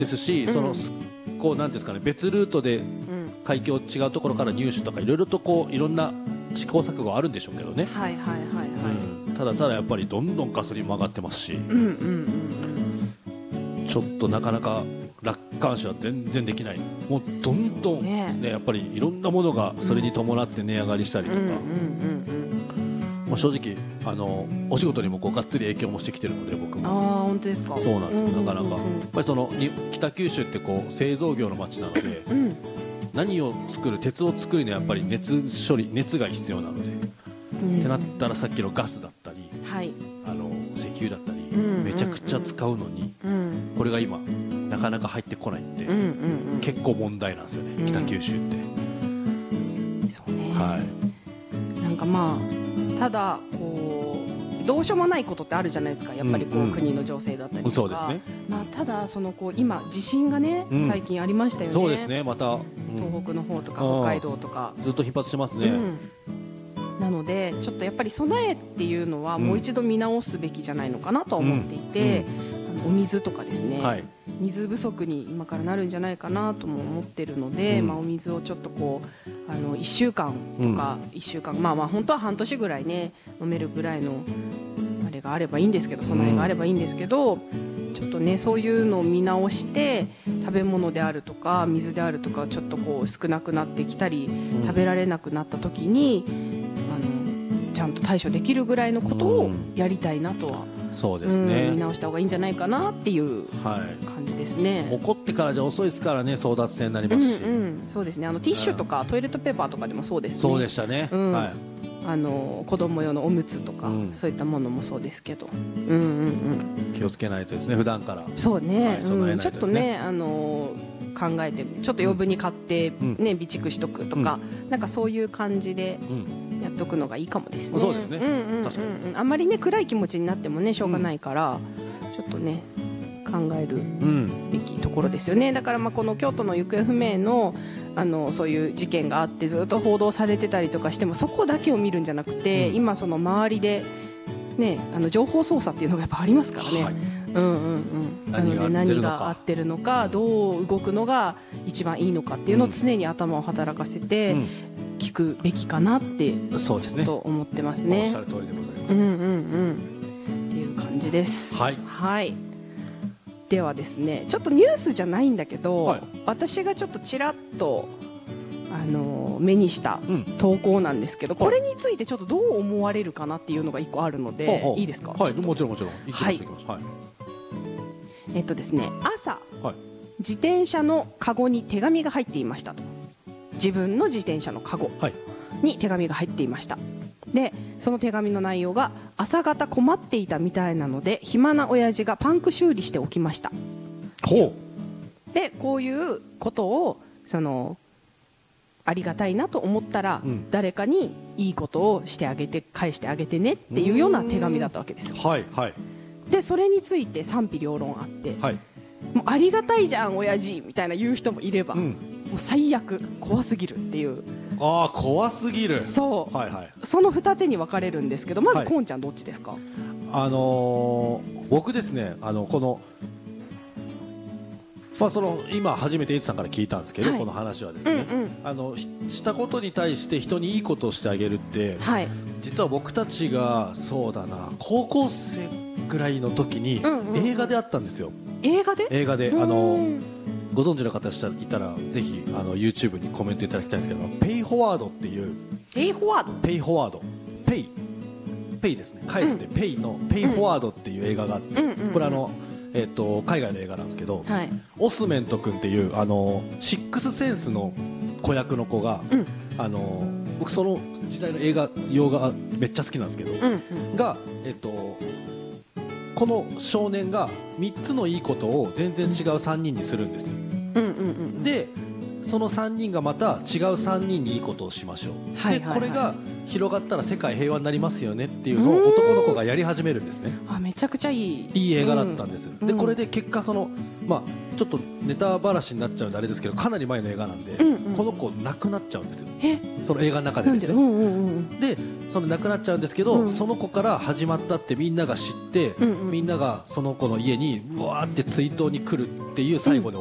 ですし、そのこうなんですかね、別ルートで海峡違うところから入手とかいろいろとこういろんな試行錯誤あるんでしょうけどね。 はいはいはいはい、 ただただやっぱりどんどんガソリンも上がってますし、ちょっとなかなか楽観視は全然できない。もうどんどんですね、やっぱりいろんなものがそれに伴って値上がりしたりとか、もう正直お仕事にもこうがっつり影響もしてきてるので僕も。 ああ本当ですか。 そうなんですよ、なかなかやっぱりその北九州ってこう製造業の街なので、何を作る、鉄を作るにはやっぱり熱が必要なので、ってなったらさっきのガスだったり、石油だったり、めちゃくちゃ使うのに、これが今なかなか入ってこないって、結構問題なんですよね、北九州って。 そうね、なんかまあただこうどうしようもないことってあるじゃないですか、やっぱりこう、国の情勢だったりとか。 そうですね。 まあただそのこう今地震がね、最近ありましたよね。 そうですね、また、 東北の方とか北海道とかずっと頻発してますね。 なのでちょっとやっぱり備えっていうのはもう一度見直すべきじゃないのかなと思っていて、お水とかですね、水不足に今からなるんじゃないかなとも思ってるので、お水をちょっとこう1週間とか、1週間まあ本当は半年ぐらいね飲めるぐらいのあれがあればいいんですけど、備えがあればいいんですけど、ちょっとねそういうのを見直して食べ物であるとか水であるとかちょっとこう少なくなってきたり、食べられなくなった時にちゃんと対処できるぐらいのことをやりたいなとは、 そうですね、 見直した方がいいんじゃないかなっていう感じですね。 起こってからじゃ遅いですからね、争奪戦になりますし、 そうですね、ティッシュとかトイレットペーパーとかでもそうですね。 そうでしたね、 子供用のおむつとか、そういったものもそうですけど、 気をつけないとですね、普段から。 そうね、ちょっとね考えてちょっと余分に買ってね、備蓄しとくとか、なんかそういう感じでやっとくのがいいかもですね。 そうですね、確かに。 あんまりね暗い気持ちになってもねしょうがないから、ちょっとね考えるべきところですよね。だからまあこの京都の行方不明のそういう事件があってずっと報道されてたりとかしても、そこだけを見るんじゃなくて、今その周りでね情報操作っていうのがやっぱありますからね。何が合ってるのか、どう動くのが一番いいのかっていうのを常に頭を働かせて聞くべきかなってちょっと思ってますね。 おっしゃる通りでございます。 っていう感じです。 はい。 ではですね、ちょっとニュースじゃないんだけど、私がちょっとちらっと目にした投稿なんですけど、これについてちょっとどう思われるかなっていうのが一個あるので、いいですか？ はい、もちろんもちろん。はい。 ですね、朝、自転車のカゴに手紙が入っていましたと。自分の自転車のカゴに手紙が入っていました。でその手紙の内容が、朝方困っていたみたいなので暇な親父がパンク修理しておきました。でこういうことをありがたいなと思ったら、誰かにいいことをしてあげて返してあげてねっていうような手紙だったわけですよ。でそれについて賛否両論あって、もうありがたいじゃん親父みたいな言う人もいれば、もう最悪怖すぎるっていう。 怖すぎる。 そう、その二手に分かれるんですけど、まずこんちゃんどっちですか？ 僕ですね、この今初めてエイツさんから聞いたんですけど、この話はですね、したことに対して人にいいことをしてあげるって、実は僕たちがそうだな、高校生ぐらいの時に映画であったんですよ。映画でご存知の方いたらぜひYouTube にコメントいただきたいんですけど、ペイフォワードっていう、ペイフォワード、ペイですね、返すでペイのペイフォワードっていう映画があって、これ海外の映画なんですけど、オスメント君っていうシックスセンスの子役の子が、僕その時代の洋画めっちゃ好きなんですけど、がこの少年が3つのいいことを全然違う3人にするんですよ。でその3人がまた違う3人にいいことをしましょう。でこれが広がったら世界平和になりますよねっていうのを男の子がやり始めるんですね。 めちゃくちゃいい映画だったんです、でこれで結果ちょっとネタばらしになっちゃうんであれですけど、かなり前の映画なんで、この子亡くなっちゃうんですよ、その映画の中でですね。でその亡くなっちゃうんですけど、その子から始まったってみんなが知って、みんながその子の家にうわーって追悼に来るっていう最後で